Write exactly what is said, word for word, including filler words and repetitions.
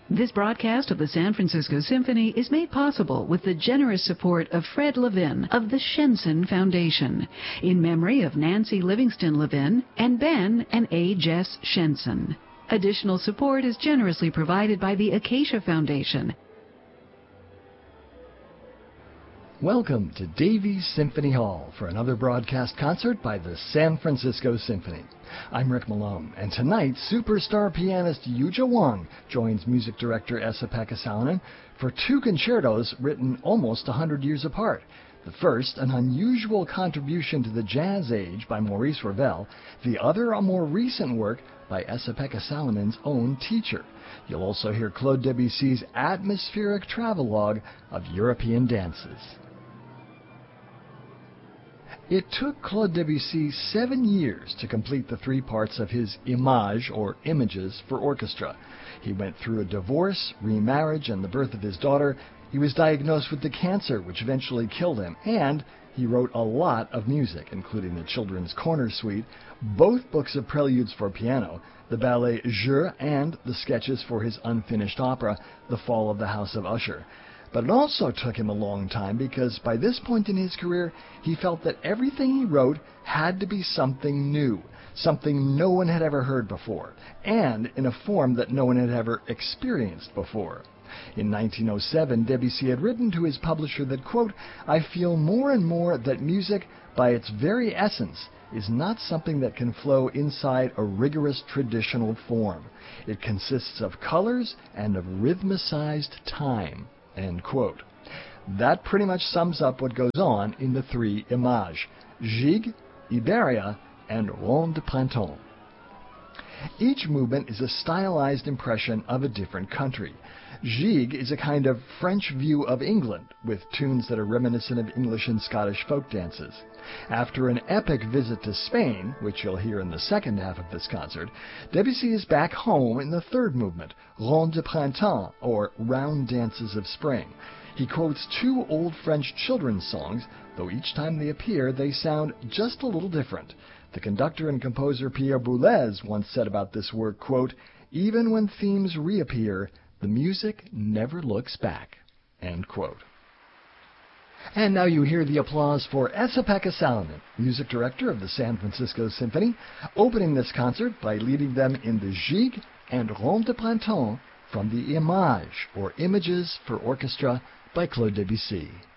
This broadcast of the San Francisco Symphony is made possible with the generous support of Fred Levin of the Shenson Foundation, in memory of Nancy Livingston Levin and Ben and A. Jess Shenson. Additional support is generously provided by the Acacia Foundation. Welcome to Davies Symphony Hall for another broadcast concert by the San Francisco Symphony. I'm Rick Malone, and tonight superstar pianist Yuja Wang joins music director Esa-Pekka Salonen for two concertos written almost a hundred years apart. The first, an unusual contribution to the jazz age by Maurice Ravel, the other a more recent work by Esa-Pekka Salonen's own teacher. You'll also hear Claude Debussy's atmospheric travelogue of European dances. It took Claude Debussy seven years to complete the three parts of his Images, or Images, for orchestra. He went through a divorce, remarriage, and the birth of his daughter. He was diagnosed with the cancer, which eventually killed him, and he wrote a lot of music, including the Children's Corner Suite, both books of preludes for piano, the ballet Jeux, and the sketches for his unfinished opera, The Fall of the House of Usher. But it also took him a long time because by this point in his career, he felt that everything he wrote had to be something new, something no one had ever heard before, and in a form that no one had ever experienced before. In nineteen oh seven, Debussy had written to his publisher that, quote, "I feel more and more that music, by its very essence, is not something that can flow inside a rigorous traditional form. It consists of colors and of rhythmicized time." End quote. That pretty much sums up what goes on in the three Images, Gigue, Iberia, and Ronde de Printemps. Each movement is a stylized impression of a different country. Gigue is a kind of French view of England, with tunes that are reminiscent of English and Scottish folk dances. After an epic visit to Spain, which you'll hear in the second half of this concert, Debussy is back home in the third movement, Ronde de Printemps, or Round Dances of Spring. He quotes two old French children's songs, though each time they appear, they sound just a little different. The conductor and composer Pierre Boulez once said about this work, quote, "Even when themes reappear, the music never looks back." End quote. And now you hear the applause for Esa-Pekka Salonen, music director of the San Francisco Symphony, opening this concert by leading them in the Gigue and Ronde de Printemps from the Images, or Images for Orchestra, by Claude Debussy.